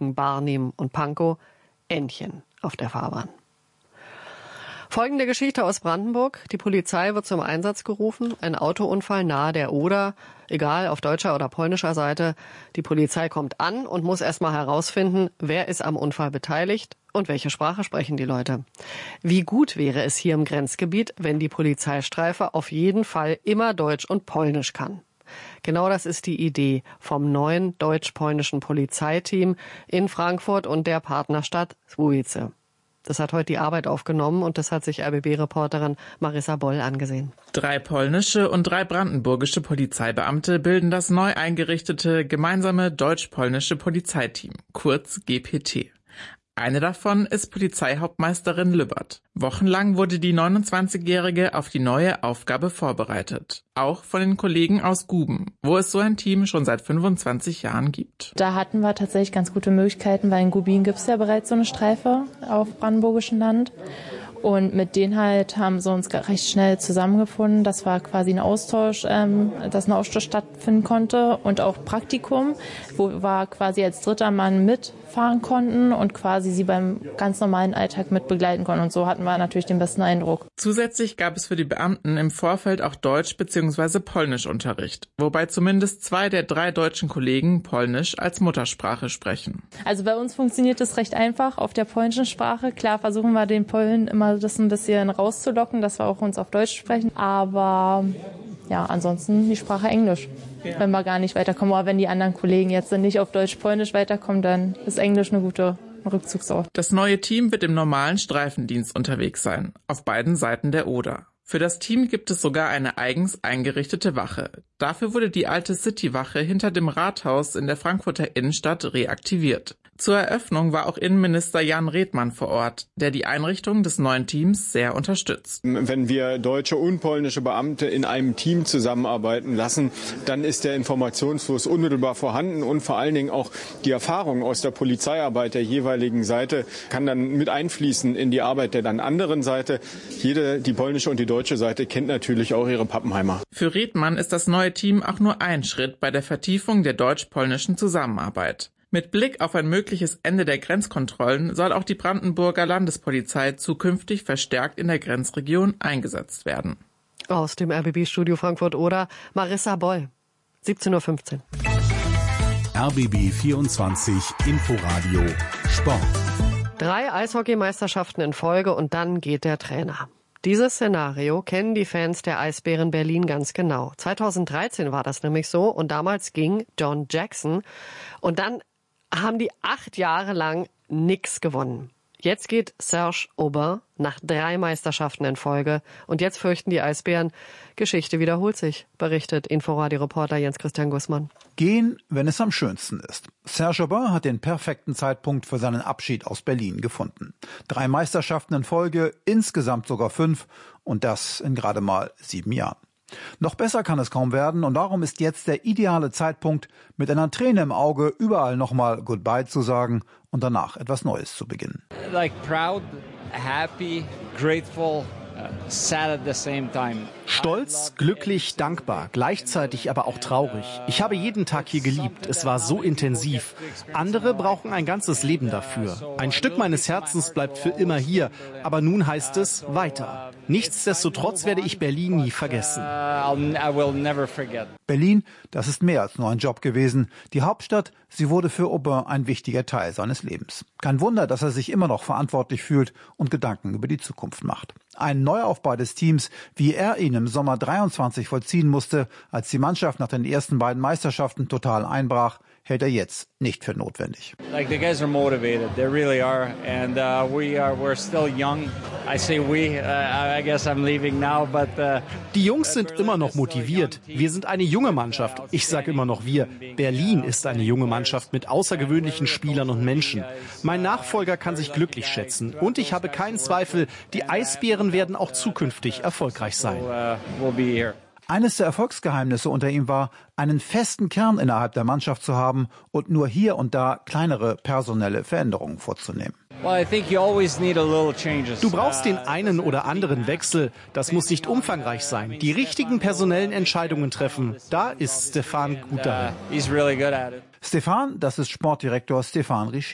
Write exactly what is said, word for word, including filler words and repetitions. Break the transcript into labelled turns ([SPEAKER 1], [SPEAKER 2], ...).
[SPEAKER 1] Rügen, Barnim und Pankow Entchen auf der Fahrbahn. Folgende Geschichte aus Brandenburg. Die Polizei wird zum Einsatz gerufen. Ein Autounfall nahe der Oder, egal auf deutscher oder polnischer Seite. Die Polizei kommt an und muss erstmal herausfinden, wer ist am Unfall beteiligt und welche Sprache sprechen die Leute. Wie gut wäre es hier im Grenzgebiet, wenn die Polizeistreife auf jeden Fall immer Deutsch und Polnisch kann. Genau das ist die Idee vom neuen deutsch-polnischen Polizeiteam in Frankfurt und der Partnerstadt Słubice. Das hat heute die Arbeit aufgenommen und das hat sich R B B-Reporterin Marissa Boll angesehen.
[SPEAKER 2] Drei polnische und drei brandenburgische Polizeibeamte bilden das neu eingerichtete gemeinsame deutsch-polnische Polizeiteam, kurz G P T. Eine davon ist Polizeihauptmeisterin Lübbert. Wochenlang wurde die neunundzwanzigjährige auf die neue Aufgabe vorbereitet. Auch von den Kollegen aus Guben, wo es so ein Team schon seit fünfundzwanzig Jahren gibt.
[SPEAKER 3] Da hatten wir tatsächlich ganz gute Möglichkeiten, weil in Gubin gibt es ja bereits so eine Streife auf brandenburgischem Land. Und mit denen halt haben sie uns recht schnell zusammengefunden. Das war quasi ein Austausch, ähm, dass ein Austausch stattfinden konnte und auch Praktikum, wo wir quasi als dritter Mann mitfahren konnten und quasi sie beim ganz normalen Alltag mit begleiten konnten. Und so hatten wir natürlich den besten Eindruck.
[SPEAKER 2] Zusätzlich gab es für die Beamten im Vorfeld auch Deutsch- bzw. Polnischunterricht, wobei zumindest zwei der drei deutschen Kollegen Polnisch als Muttersprache sprechen.
[SPEAKER 3] Also bei uns funktioniert das recht einfach auf der polnischen Sprache. Klar versuchen wir den Polen immer das ein bisschen rauszulocken, dass wir auch uns auf Deutsch sprechen. Aber ja, ansonsten die Sprache Englisch, ja. Wenn wir gar nicht weiterkommen. Aber wenn die anderen Kollegen jetzt nicht auf Deutsch-Polnisch weiterkommen, dann ist Englisch eine gute Rückzugsort.
[SPEAKER 2] Das neue Team wird im normalen Streifendienst unterwegs sein, auf beiden Seiten der Oder. Für das Team gibt es sogar eine eigens eingerichtete Wache. Dafür wurde die alte Citywache hinter dem Rathaus in der Frankfurter Innenstadt reaktiviert. Zur Eröffnung war auch Innenminister Jan Redmann vor Ort, der die Einrichtung des neuen Teams sehr unterstützt.
[SPEAKER 4] Wenn wir deutsche und polnische Beamte in einem Team zusammenarbeiten lassen, dann ist der Informationsfluss unmittelbar vorhanden und vor allen Dingen auch die Erfahrung aus der Polizeiarbeit der jeweiligen Seite kann dann mit einfließen in die Arbeit der dann anderen Seite. Jede, die polnische und die deutsche Seite, kennt natürlich auch ihre Pappenheimer.
[SPEAKER 2] Für Redmann ist das neue Team auch nur ein Schritt bei der Vertiefung der deutsch-polnischen Zusammenarbeit. Mit Blick auf ein mögliches Ende der Grenzkontrollen soll auch die Brandenburger Landespolizei zukünftig verstärkt in der Grenzregion eingesetzt werden.
[SPEAKER 1] Aus dem R B B-Studio Frankfurt-Oder, Marissa Boll, siebzehn Uhr fünfzehn.
[SPEAKER 5] R B B vierundzwanzig Inforadio Sport.
[SPEAKER 1] Drei Eishockeymeisterschaften in Folge und dann geht der Trainer. Dieses Szenario kennen die Fans der Eisbären Berlin ganz genau. zweitausenddreizehn war das nämlich so und damals ging John Jackson und dann haben die acht Jahre lang nix gewonnen. Jetzt geht Serge Aubin nach drei Meisterschaften in Folge und jetzt fürchten die Eisbären, Geschichte wiederholt sich, berichtet Inforadio-Reporter Jens-Christian Gussmann.
[SPEAKER 6] Gehen, wenn es am schönsten ist. Serge Aubin hat den perfekten Zeitpunkt für seinen Abschied aus Berlin gefunden. Drei Meisterschaften in Folge, insgesamt sogar fünf und das in gerade mal sieben Jahren. Noch besser kann es kaum werden und darum ist jetzt der ideale Zeitpunkt, mit einer Träne im Auge überall nochmal Goodbye zu sagen und danach etwas Neues zu beginnen.
[SPEAKER 7] Like proud, happy, grateful, sad at the same time.
[SPEAKER 8] Stolz, glücklich, dankbar, gleichzeitig aber auch traurig. Ich habe jeden Tag hier geliebt. Es war so intensiv. Andere brauchen ein ganzes Leben dafür. Ein Stück meines Herzens bleibt für immer hier. Aber nun heißt es weiter. Nichtsdestotrotz werde ich Berlin nie vergessen.
[SPEAKER 6] Berlin, das ist mehr als nur ein Job gewesen. Die Hauptstadt, sie wurde für Aubin ein wichtiger Teil seines Lebens. Kein Wunder, dass er sich immer noch verantwortlich fühlt und Gedanken über die Zukunft macht. Ein Neuaufbau des Teams, wie er ihn im Sommer dreiundzwanzig vollziehen musste, als die Mannschaft nach den ersten beiden Meisterschaften total einbrach, hält er jetzt nicht für notwendig.
[SPEAKER 7] Like the guys are motivated, they really are, and uh, we are we're still young. I say we, uh, I guess I'm leaving now, but uh,
[SPEAKER 8] die Jungs sind immer noch motiviert. Wir sind eine junge Mannschaft. Ich sage immer noch wir. Berlin ist eine junge Mannschaft mit außergewöhnlichen Spielern und Menschen. Mein Nachfolger kann sich glücklich schätzen und ich habe keinen Zweifel, die Eisbären werden auch zukünftig erfolgreich sein.
[SPEAKER 6] Eines der Erfolgsgeheimnisse unter ihm war, einen festen Kern innerhalb der Mannschaft zu haben und nur hier und da kleinere personelle Veränderungen vorzunehmen.
[SPEAKER 8] Du brauchst den einen oder anderen Wechsel. Das muss nicht umfangreich sein. Die richtigen personellen Entscheidungen treffen. Da ist Stefan gut darin.
[SPEAKER 6] Stefan, das ist Sportdirektor Stefan Richer.